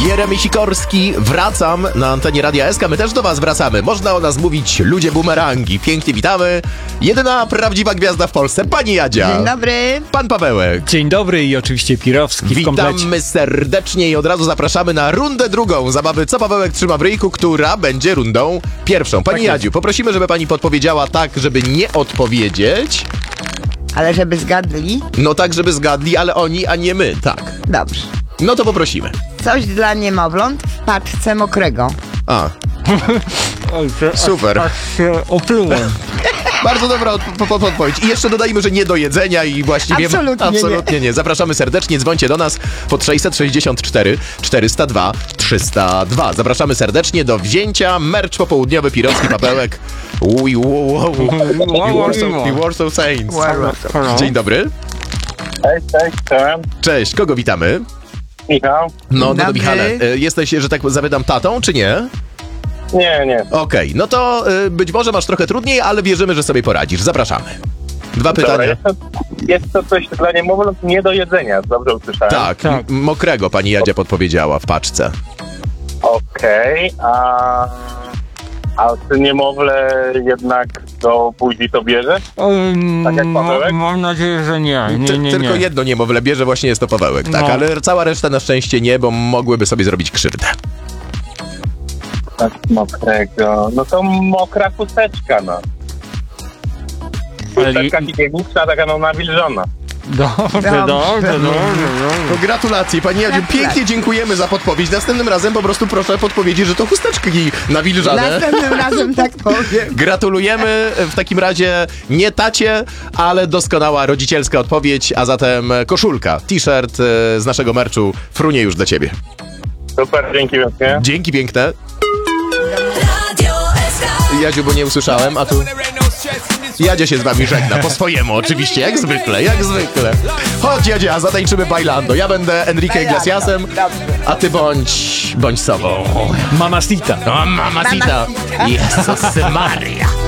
Jeremy Sikorski, wracam na antenie Radia SK. My też do was wracamy. Można o nas mówić ludzie bumerangi. Pięknie witamy. Jedyna prawdziwa gwiazda w Polsce, pani Jadzia. Dzień dobry. Pan Pawełek. Dzień dobry i oczywiście Pirowski w komplecie. Witamy serdecznie i od razu zapraszamy na rundę drugą zabawy Co Pawełek trzyma w ryjku, która będzie rundą pierwszą. Pani Jadziu, poprosimy, żeby pani podpowiedziała tak, żeby nie odpowiedzieć. Ale żeby zgadli? No tak, żeby zgadli, ale oni, a nie my, tak. Dobrze. No to poprosimy. Coś dla niemowląt w paczce mokrego. A, super. Aż się oplułem. Bardzo dobra odpowiedź. I jeszcze dodajmy, że nie do jedzenia i właściwie... Absolutnie nie. Zapraszamy serdecznie, dzwońcie do nas pod 664 402 302. Zapraszamy serdecznie do wzięcia. Merch popołudniowy, Pirowski, Pawełek. Warsaw Saints. Dzień dobry. Cześć. Cześć, kogo witamy? Michał? No to Dobry. Michale, jesteś, że tak zapytam, tatą, czy nie? Nie. Okej, no to być może masz trochę trudniej, ale wierzymy, że sobie poradzisz. Zapraszamy. Dwa pytania. Jest to coś dla niemowląt nie do jedzenia, dobrze usłyszałem? Tak, Tak. mokrego pani Jadzia podpowiedziała w paczce. Okej, a czy niemowlę jednak do buzi to bierze? Tak jak Pawełek? Mam nadzieję, że nie. Tylko jedno niemowlę bierze, właśnie jest to Pawełek, tak, No. ale cała reszta na szczęście nie, bo mogłyby sobie zrobić krzywdę. Tak, mokrego. No to mokra chusteczka, no. Chusteczka higieniczna, taka no nawilżona. Dobrze. No gratulacje, pani Jadziu, pięknie dziękujemy za podpowiedź. Następnym razem po prostu proszę podpowiedzieć, że to chusteczki nawilżane. Następnym razem tak powiem. Gratulujemy w takim razie nie tacie, ale doskonała rodzicielska odpowiedź, a zatem koszulka, t-shirt z naszego merczu frunie już dla ciebie. Super, dzięki wielkie. Dzięki piękne. Jadziu, bo nie usłyszałem, a tu... Jadzia się z wami żegna, po swojemu oczywiście, jak zwykle. Chodź Jadzia, zatańczymy bailando. Ja będę Enrique Iglesiasem, a ty bądź sobą. Mamacita. O, mamacita. Jezus Maria.